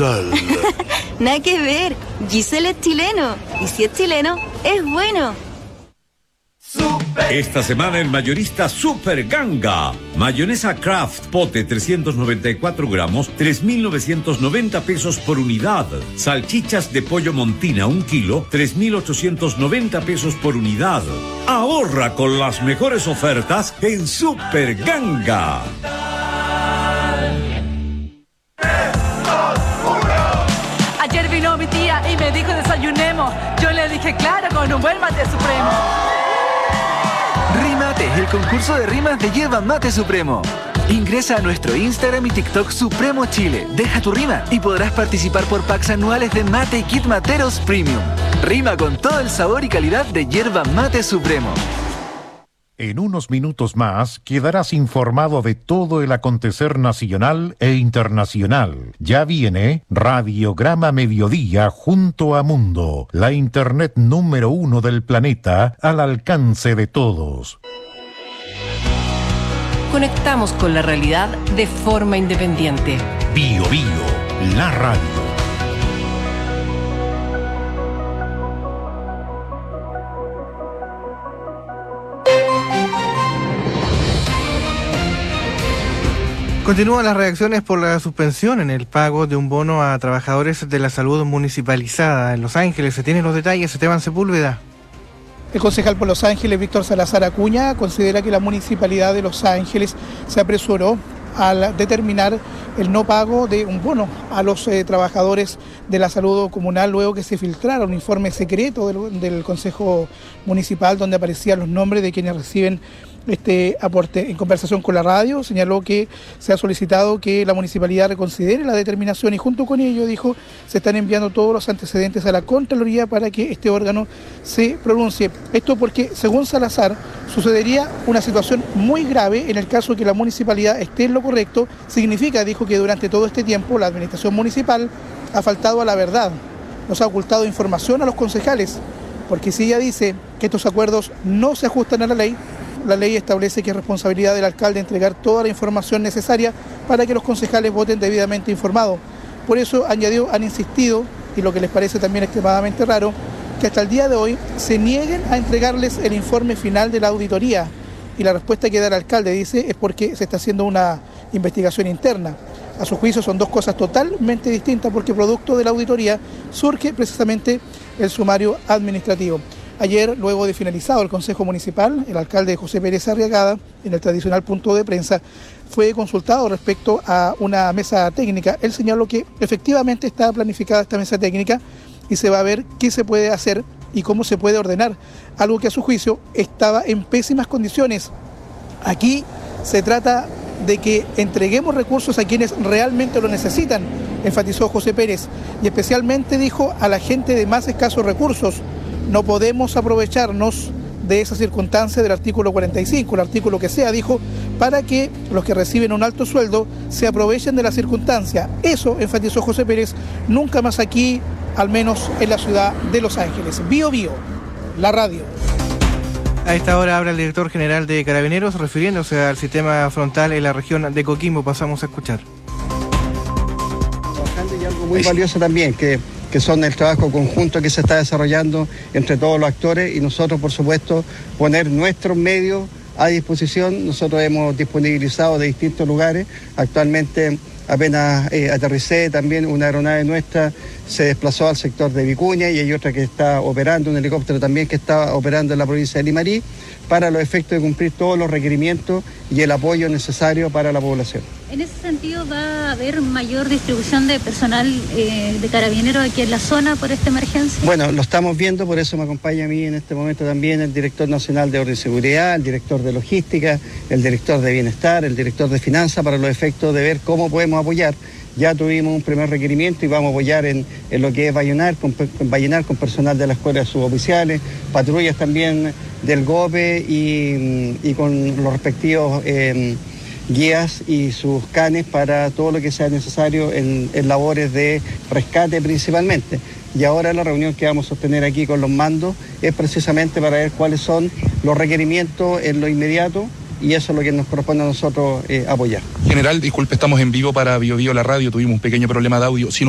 Sal. Nada que ver. Giselle es chileno. Y si es chileno, es bueno. Esta semana en Mayorista Super Ganga. Mayonesa Kraft Pote 394 gramos, 3.990 pesos por unidad. Salchichas de pollo Montina 1 kilo, 3.890 pesos por unidad. Ahorra con las mejores ofertas en Super Ganga. Ayer vino mi tía y me dijo desayunemos. Yo le dije claro, con un buen mate supremo. Rimate, el concurso de rimas de Yerba Mate Supremo. Ingresa a nuestro Instagram y TikTok Supremo Chile. Deja tu rima y podrás participar por packs anuales de Mate y Kit Materos Premium. Rima con todo el sabor y calidad de Yerba Mate Supremo. En unos minutos más quedarás informado de todo el acontecer nacional e internacional. Ya viene Radiograma Mediodía junto a Mundo, la internet número 1 del planeta al alcance de todos. Conectamos con la realidad de forma independiente. Bio Bio, la radio. Continúan las reacciones por la suspensión en el pago de un bono a trabajadores de la salud municipalizada en Los Ángeles. Se tienen los detalles, Esteban Sepúlveda. El concejal por Los Ángeles, Víctor Salazar Acuña, considera que la municipalidad de Los Ángeles se apresuró al determinar el no pago de un bono a los trabajadores de la salud comunal luego que se filtrara un informe secreto del Consejo Municipal donde aparecían los nombres de quienes reciben este aporte. En conversación con la radio señaló que se ha solicitado que la municipalidad reconsidere la determinación y junto con ello dijo se están enviando todos los antecedentes a la Contraloría para que este órgano se pronuncie. Esto porque según Salazar sucedería una situación muy grave en el caso que la municipalidad esté en lo correcto. Significa, dijo, que durante todo este tiempo la administración municipal ha faltado a la verdad, nos ha ocultado información a los concejales, porque si ella dice que estos acuerdos no se ajustan a la ley establece que es responsabilidad del alcalde entregar toda la información necesaria para que los concejales voten debidamente informados. Por eso, añadió, han insistido, y lo que les parece también extremadamente raro, que hasta el día de hoy se nieguen a entregarles el informe final de la auditoría. Y la respuesta que da el alcalde, dice, es porque se está haciendo una investigación interna. A su juicio son dos cosas totalmente distintas porque producto de la auditoría surge precisamente el sumario administrativo. Ayer, luego de finalizado el Consejo Municipal, el alcalde José Pérez Arriagada, en el tradicional punto de prensa, fue consultado respecto a una mesa técnica. Él señaló que efectivamente está planificada esta mesa técnica y se va a ver qué se puede hacer y cómo se puede ordenar, algo que a su juicio estaba en pésimas condiciones. Aquí se trata de que entreguemos recursos a quienes realmente lo necesitan, enfatizó José Pérez, y especialmente dijo a la gente de más escasos recursos. No podemos aprovecharnos de esa circunstancia del artículo 45, el artículo que sea, dijo, para que los que reciben un alto sueldo se aprovechen de la circunstancia. Eso, enfatizó José Pérez, nunca más aquí, al menos en la ciudad de Los Ángeles. Bio Bio, la radio. A esta hora habla el director general de Carabineros refiriéndose al sistema frontal en la región de Coquimbo. Pasamos a escuchar. Y algo muy valioso también, que son el trabajo conjunto que se está desarrollando entre todos los actores y nosotros, por supuesto, poner nuestros medios a disposición. Nosotros hemos disponibilizado de distintos lugares. Actualmente apenas aterricé también una aeronave nuestra, se desplazó al sector de Vicuña y hay otra que está operando, un helicóptero también que está operando en la provincia de Limarí, para los efectos de cumplir todos los requerimientos y el apoyo necesario para la población. En ese sentido, ¿va a haber mayor distribución de personal de carabineros aquí en la zona por esta emergencia? Bueno, lo estamos viendo, por eso me acompaña a mí en este momento también el director nacional de Orden y Seguridad, el director de Logística, el director de Bienestar, el director de Finanzas, para los efectos de ver cómo podemos apoyar. Ya tuvimos un primer requerimiento y vamos a apoyar en lo que es Vallenar con personal de la Escuela de Suboficiales, patrullas también del GOPE y con los respectivos guías y sus canes para todo lo que sea necesario en labores de rescate principalmente. Y ahora la reunión que vamos a sostener aquí con los mandos es precisamente para ver cuáles son los requerimientos en lo inmediato, y eso es lo que nos corresponde a nosotros apoyar. General, disculpe, estamos en vivo para Bio Bio la radio, tuvimos un pequeño problema de audio. Si